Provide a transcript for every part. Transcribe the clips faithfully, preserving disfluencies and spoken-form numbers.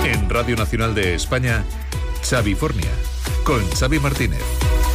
En Radio Nacional de España, Xavifornia, con Xavi Martínez.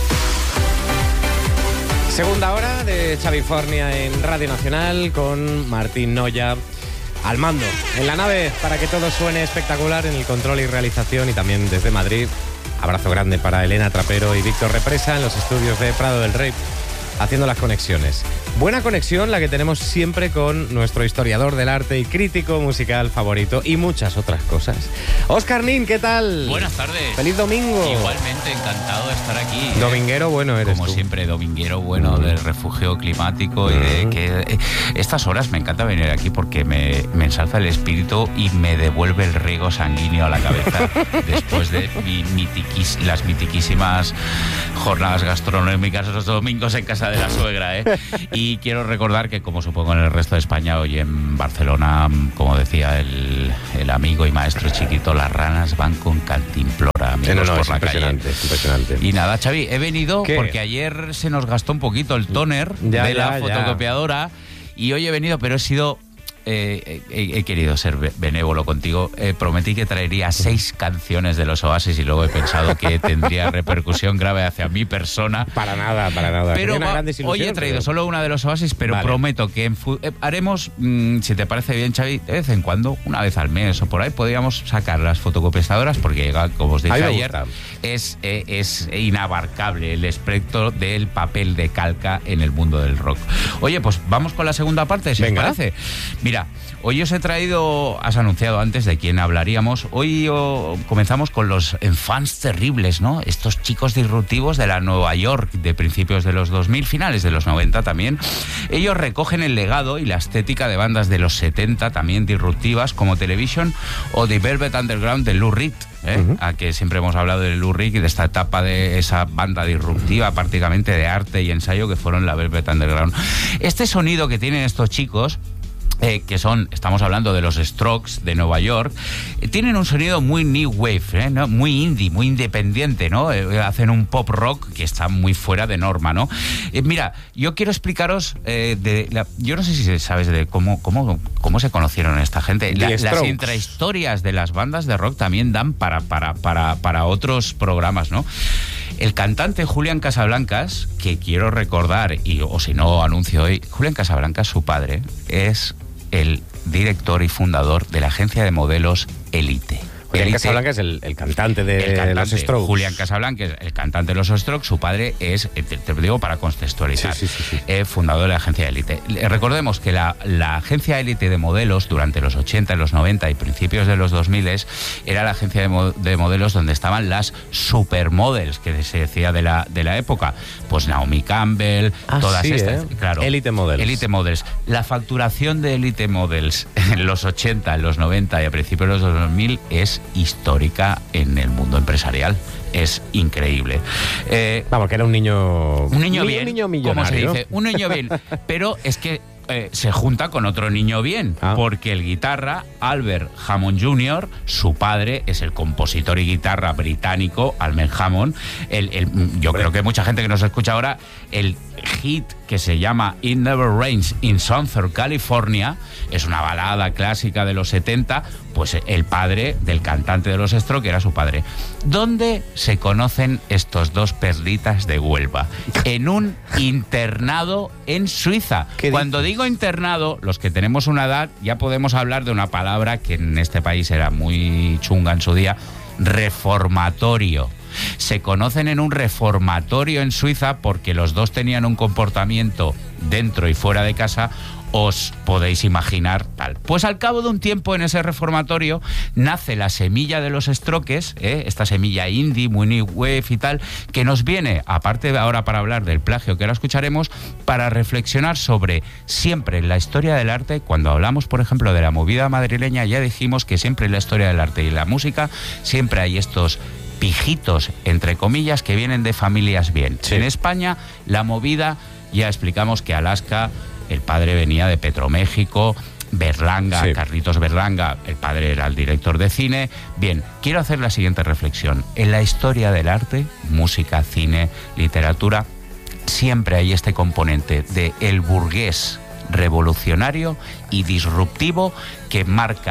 Segunda hora de Xavifornia en Radio Nacional con Martín Noya al mando. En la nave para que todo suene espectacular en el control y realización, y también desde Madrid. Abrazo grande para Elena Trapero y Víctor Represa en los estudios de Prado del Rey, haciendo las conexiones. Buena conexión la que tenemos siempre con nuestro historiador del arte y crítico musical favorito y muchas otras cosas. Óscar Nin, ¿qué tal? Buenas tardes. Feliz domingo. Igualmente, encantado de estar aquí. Dominguero bueno eres Como tú. siempre, dominguero bueno, mm. del refugio climático, mm. y de que eh, estas horas me encanta venir aquí porque me, me ensalza el espíritu y me devuelve el riego sanguíneo a la cabeza después de mi mitiquis, las mitiquísimas jornadas gastronómicas los domingos en casa de la suegra, ¿eh? Y Y quiero recordar que, como supongo en el resto de España, hoy en Barcelona, como decía el, el amigo y maestro Chiquito, las ranas van con cantimplora, amigos, no, no, por es la impresionante, calle. Es impresionante. Y nada, Xavi, he venido ¿Qué? porque ayer se nos gastó un poquito el tóner ya, de ya, la ya. fotocopiadora, y hoy he venido, pero he sido... Eh, he, he querido ser benévolo contigo. Eh, prometí que traería seis canciones de los Oasis y luego he pensado que tendría repercusión grave hacia mi persona. Para nada, para nada. Pero va, hoy he traído pero... solo una de los Oasis, pero vale. prometo que en fu- eh, haremos, mmm, si te parece bien, Xavi, de vez en cuando, una vez al mes o por ahí, podríamos sacar las fotocopiadoras, porque, como os dije ayer, es, eh, es inabarcable el espectro del papel de calca en el mundo del rock. Oye, pues vamos con la segunda parte, si Venga. os parece. Mira, hoy os he traído, has anunciado antes de quién hablaríamos. Hoy oh, comenzamos con los enfants terribles, ¿no? Estos chicos disruptivos de la Nueva York de principios de los dos mil, finales de los noventa también. Ellos recogen el legado y la estética de bandas de los setenta, también disruptivas, como Television o The Velvet Underground de Lou Reed. ¿Eh? Uh-huh. A que siempre hemos hablado de Lou Reed y de esta etapa de esa banda disruptiva prácticamente de arte y ensayo que fueron la Velvet Underground. Este sonido que tienen estos chicos, Eh, que son, estamos hablando de los Strokes de Nueva York, eh, tienen un sonido muy new wave, ¿eh? ¿no? Muy indie, muy independiente, ¿no? Eh, hacen un pop rock que está muy fuera de norma, ¿no? Eh, mira, yo quiero explicaros, eh, de la, yo no sé si sabes de cómo, cómo, cómo se conocieron esta gente. La, las intrahistorias de las bandas de rock también dan para, para, para, para otros programas, ¿no? El cantante Julián Casablancas, que quiero recordar, y o si no anuncio hoy, Julián Casablancas, su padre, es el director y fundador de la agencia de modelos Elite. Julián Casablancas es el, el cantante de el cantante, los Strokes. Julián Casablancas, el cantante de los Strokes, su padre es, te, te digo para contextualizar, sí, sí, sí, sí. Eh, fundador de la agencia Elite. Recordemos que la, la agencia Elite de modelos durante los ochenta, los noventa y principios de los dos mil era la agencia de, mo- de modelos donde estaban las supermodels, que se decía de la, de la época. Pues Naomi Campbell, ah, todas sí, estas. ¿eh? Claro, Elite Models. Elite Models. La facturación de Elite Models en los ochenta, en los noventa y a principios de los dos mil es histórica en el mundo empresarial. Es increíble. Eh, Vamos, que era un niño... Un niño un bien, niño millonario. ¿cómo se dice? Un niño bien. Pero es que eh, se junta con otro niño bien, ah. porque el guitarra, Albert Hammond junior, su padre es el compositor y guitarra británico, Albert Hammond. El, el, yo creo que mucha gente que nos escucha ahora, el hit que se llama It Never Rains in Southern California, es una balada clásica de los setenta, pues el padre del cantante de los Strokes era su padre. ¿Dónde se conocen estos dos perlitas de Huelva? En un internado en Suiza. Cuando digo internado, los que tenemos una edad ya podemos hablar de una palabra que en este país era muy chunga en su día: reformatorio. Se conocen en un reformatorio en Suiza porque los dos tenían un comportamiento dentro y fuera de casa, os podéis imaginar tal. Pues al cabo de un tiempo en ese reformatorio nace la semilla de los Strokes, ¿eh? Esta semilla indie, muy new wave y tal, que nos viene, aparte de ahora para hablar del plagio que ahora escucharemos, para reflexionar sobre siempre en la historia del arte. Cuando hablamos, por ejemplo, de la movida madrileña, ya dijimos que siempre en la historia del arte y la música siempre hay estos pijitos, entre comillas, que vienen de familias bien. Sí. En España, la movida, ya explicamos que Alaska, el padre venía de Petroméxico, Berlanga, sí. Carlitos Berlanga, el padre era el director de cine. Bien, quiero hacer la siguiente reflexión. En la historia del arte, música, cine, literatura, siempre hay este componente de el burgués revolucionario y disruptivo que marca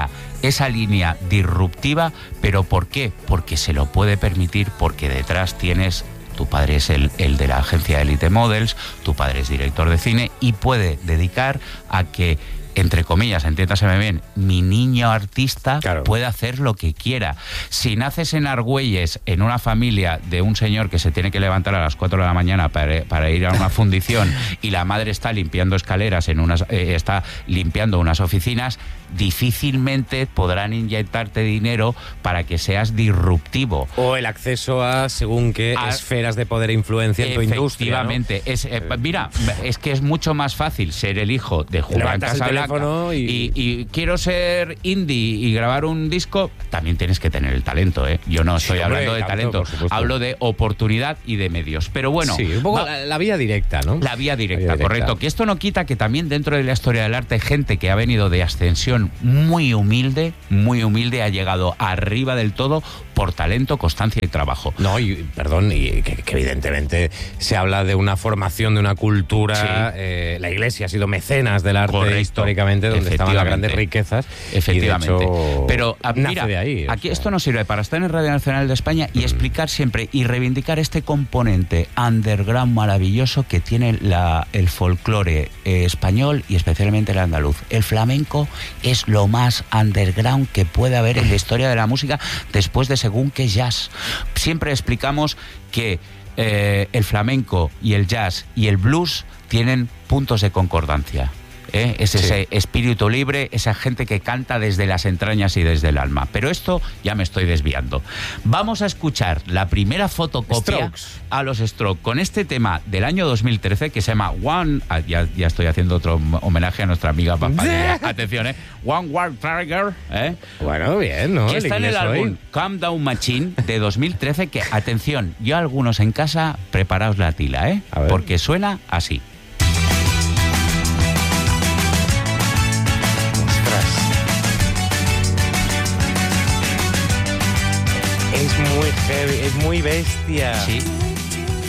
esa línea disruptiva, pero ¿por qué? Porque se lo puede permitir, porque detrás tienes... Tu padre es el, el de la agencia Elite Models, tu padre es director de cine y puede dedicar a que, entre comillas, entiéndaseme bien, mi niño artista claro. puede hacer lo que quiera. Si naces en Argüelles, en una familia de un señor que se tiene que levantar a las cuatro de la mañana para, para ir a una fundición y la madre está limpiando escaleras, en unas, eh, está limpiando unas oficinas, difícilmente podrán inyectarte dinero para que seas disruptivo. O el acceso a según qué a, esferas de poder e influencia en tu industria, ¿no? Efectivamente. Es, eh, mira, es que es mucho más fácil ser el hijo de Julián Casablanca y... Y, y quiero ser indie y grabar un disco. También tienes que tener el talento, ¿eh? Yo no estoy sí, hablando hombre, de talento, talento hablo de oportunidad y de medios. Pero bueno... Sí, un poco va, la, la vía directa, ¿no? La vía directa, la vía correcto. Directa. Que esto no quita que también dentro de la historia del arte hay gente que ha venido de ascensión muy humilde, muy humilde, ha llegado arriba del todo por talento, constancia y trabajo. No, y perdón, y que, que evidentemente se habla de una formación, de una cultura. Sí. Eh, la Iglesia ha sido mecenas del arte Correcto. históricamente, donde estaban las grandes riquezas. Efectivamente. Y de hecho, pero a, mira, de ahí, aquí sea. Esto nos sirve para estar en Radio Nacional de España y mm. explicar siempre y reivindicar este componente underground maravilloso que tiene la, el folclore eh, español y especialmente el andaluz. El flamenco es lo más underground que puede haber en la historia de la música después de según qué jazz. Siempre explicamos que eh, el flamenco y el jazz y el blues tienen puntos de concordancia. ¿Eh? Es ese sí. espíritu libre, esa gente que canta desde las entrañas y desde el alma. Pero esto ya me estoy desviando. Vamos a escuchar la primera fotocopia Strokes. a los Strokes con este tema del año dos mil trece que se llama One... Ah, ya, ya estoy haciendo otro homenaje a nuestra amiga Papadilla. Atención, ¿eh? One War Trigger. ¿eh? Bueno, bien, ¿no? Que está en el álbum hoy. Calm Down Machine de dos mil trece que, atención, yo algunos en casa, preparaos la tila, ¿eh? Porque suena así. Es muy heavy, es muy bestia. Sí.